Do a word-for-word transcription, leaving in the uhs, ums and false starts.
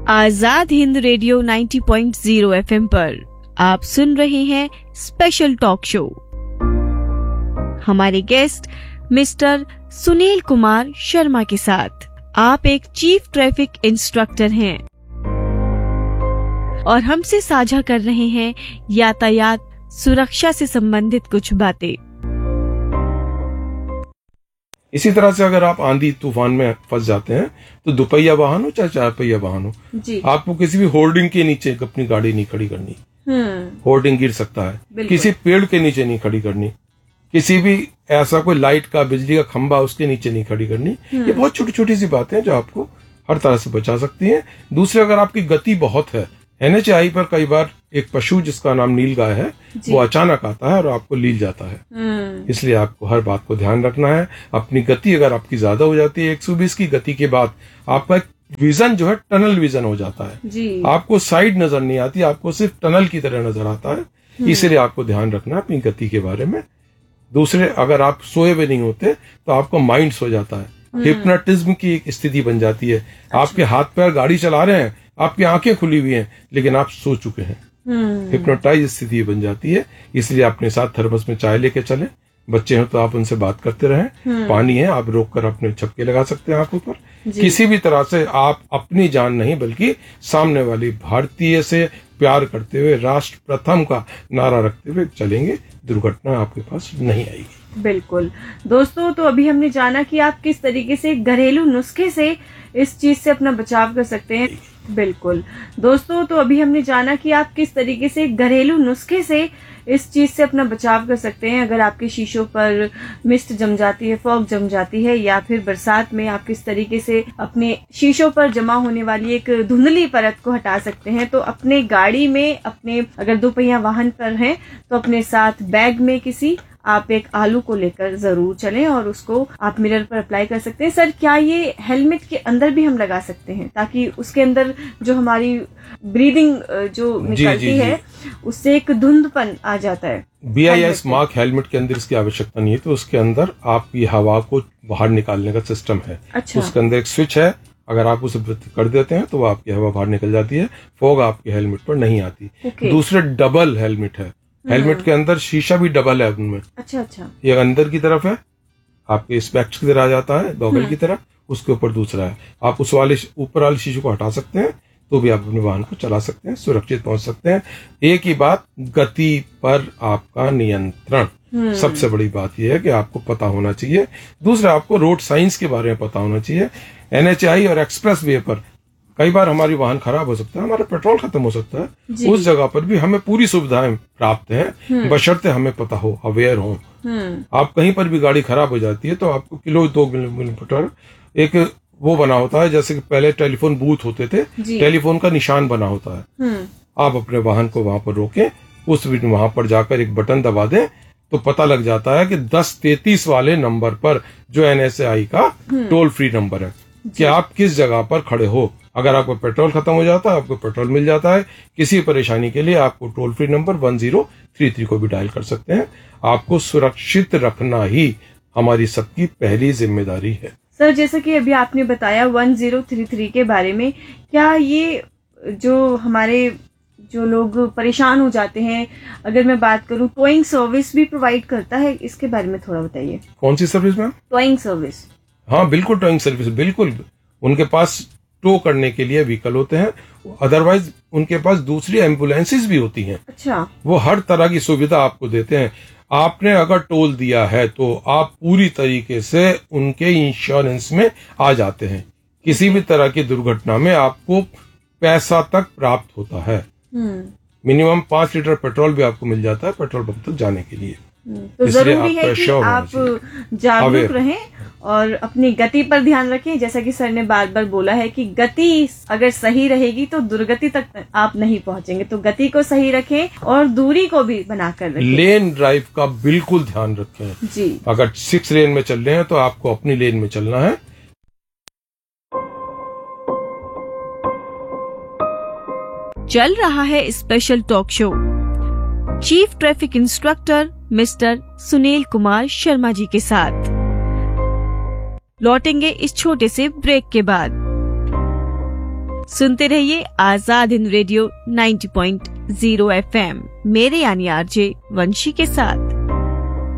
Azad Hind radio नब्बे point शून्य FM पर आप सुन रहे हैं स्पेशल टॉक शो। हमारे गेस्ट मिस्टर सुनील कुमार शर्मा के साथ। आप एक चीफ ट्रैफिक इंस्ट्रक्टर हैं और हमसे साझा कर रहे हैं यातायात सुरक्षा से संबंधित कुछ बातें। इसी तरह से अगर आप आंधी तूफान में फंस जाते हैं तो दुपहिया वाहन हो चाहे चार पहिया वाहन हो, आपको किसी भी होर्डिंग के नीचे अपनी गाड़ी नहीं खड़ी करनी। होर्डिंग गिर सकता है। किसी पेड़ के नीचे नहीं खड़ी करनी। किसी भी ऐसा कोई लाइट का, बिजली का खंभा, उसके नीचे नहीं खड़ी करनी। ये बहुत छोटी छोटी सी बातें हैं जो आपको हर तरह से बचा सकती हैं। दूसरे, अगर आपकी गति बहुत है, एनएचआई पर कई बार एक पशु जिसका नाम नीलगाय है वो अचानक आता है और आपको लील जाता है। इसलिए आपको हर बात को ध्यान रखना है। अपनी गति अगर आपकी ज्यादा हो जाती है एक सौ बीस की गति के बाद, आपका एक विजन जो है टनल विजन हो जाता है। आपको साइड नजर नहीं आती, आपको सिर्फ टनल की तरह नजर आता है। इसलिए आपको ध्यान रखना है अपनी गति के बारे में। दूसरे, अगर आप सोए हुए नहीं होते तो आपका माइंड सो जाता है। हिप्नोटिज्म की एक स्थिति बन जाती है। आपके हाथ पैर गाड़ी चला रहे हैं, आपकी आंखें खुली हुई हैं, लेकिन आप सो चुके हैं। हिप्नोटाइज स्थिति बन जाती है। इसलिए अपने साथ थर्मस में चाय लेके चलें। बच्चे हैं तो आप उनसे बात करते रहें। पानी है, आप रोक कर अपने झपके लगा सकते हैं आंखों पर। किसी भी तरह से आप अपनी जान नहीं बल्कि सामने वाली भारतीय से प्यार करते हुए राष्ट्र प्रथम का नारा रखते हुए चलेंगे, दुर्घटना आपके पास नहीं आएगी। बिल्कुल दोस्तों, तो अभी हमने जाना कि आप किस तरीके से घरेलू नुस्खे से इस चीज से अपना बचाव कर सकते हैं। बिल्कुल दोस्तों, तो अभी हमने जाना कि आप किस तरीके से घरेलू नुस्खे से इस चीज से अपना बचाव कर सकते हैं। अगर आपके शीशों पर मिस्ट जम जाती है, फॉग जम जाती है, या फिर बरसात में आप किस तरीके से अपने शीशों पर जमा होने वाली एक धुंधली परत को हटा सकते हैं। तो अपने गाड़ी में, अपने अगर दोपहिया वाहन पर हैं तो अपने साथ बैग में किसी आप एक आलू को लेकर जरूर चलें और उसको आप मिरर पर अप्लाई कर सकते हैं। सर, क्या ये हेलमेट के अंदर भी हम लगा सकते हैं ताकि उसके अंदर जो हमारी ब्रीदिंग जो निकलती है उससे एक धुंधपन आ जाता है? B I S mark helmet के अंदर इसकी आवश्यकता नहीं है। तो उसके अंदर आप ये हवा को बाहर निकालने का सिस्टम है। अच्छा। उसके अंदर एक स्विच है, अगर आप उसे कर देते हैं तो वो आपकी हवा बाहर निकल जाती है। फॉग आपके हेलमेट पर नहीं आती। दूसरे, डबल हेलमेट है। हेलमेट के अंदर शीशा भी डबल है उनमें। अच्छा अच्छा। ये अंदर की तरफ है, आपके स्पेक्स की तरह आ जाता है, गॉगल की तरह। उसके ऊपर दूसरा है। आप उस वाले ऊपर वाले शीशे को हटा सकते हैं तो भी आप अपने वाहन को चला सकते हैं, सुरक्षित पहुंच सकते हैं। एक ही बात, गति पर आपका नियंत्रण। सबसे बड़ी बात यह है कि आपको पता होना चाहिए। दूसरा, आपको रोड साइंस के बारे में पता होना चाहिए। एनएचआई और एक्सप्रेस वे पर कई बार हमारी वाहन खराब हो सकता है, हमारा पेट्रोल खत्म हो सकता है। उस जगह पर भी हमें पूरी सुविधाएं प्राप्त हैं, बशर्ते हमें पता हो, अवेयर हो। आप कहीं पर भी गाड़ी खराब हो जाती है तो आपको किलो दो किलोमीटर एक वो बना होता है, जैसे कि पहले टेलीफोन बूथ होते थे, टेलीफोन का निशान बना होता है। आप अपने वाहन को वहां पर रोकें, उस वहां पर जाकर एक बटन दबा दें तो पता लग जाता है कि दस तैतीस वाले नंबर पर, जो एनएचआई का टोल फ्री नंबर है, कि आप किस जगह पर खड़े हो। अगर आपको पेट्रोल खत्म हो जाता है, आपको पेट्रोल मिल जाता है, किसी परेशानी के लिए आपको toll free number one zero three three को भी डायल कर सकते हैं। आपको सुरक्षित रखना ही हमारी सबकी पहली जिम्मेदारी है। सर, जैसा कि अभी आपने बताया वन जीरो थ्री थ्री के बारे में, क्या ये जो हमारे जो लोग परेशान हो जाते हैं, अगर मैं बात करूं, टोइंग सर्विस भी प्रोवाइड करता है? इसके बारे में थोड़ा बताइए। कौन सी सर्विस मैम? Towing service. हाँ बिल्कुल, टोइंग सर्विस बिल्कुल। उनके पास टो करने के लिए व्हीकल होते हैं, अदरवाइज उनके पास दूसरी एम्बुलेंसेस भी होती हैं। अच्छा। वो हर तरह की सुविधा आपको देते हैं। आपने अगर टोल दिया है तो आप पूरी तरीके से उनके इंश्योरेंस में आ जाते हैं। किसी भी तरह की दुर्घटना में आपको पैसा तक प्राप्त होता है। मिनिमम पांच लीटर पेट्रोल भी आपको मिल जाता है पेट्रोल पंप तक जाने के लिए। तो जरूरी है कि आप जागरूक रहें और अपनी गति पर ध्यान रखें। जैसा कि सर ने बार बार बोला है कि गति अगर सही रहेगी तो दुर्गति तक आप नहीं पहुंचेंगे। तो गति को सही रखें और दूरी को भी बनाकर रखें। लेन ड्राइव का बिल्कुल ध्यान रखें जी। अगर सिक्स लेन में चल रहे हैं तो आपको अपनी लेन में चलना है। चल रहा है special talk show chief traffic instructor mister Sunil Kumar Sharma ji के साथ। लौटेंगे इस छोटे से ब्रेक के बाद। सुनते रहिए Azad Hind radio ninety point zero F M, मेरे यानी आरजे वंशी के साथ।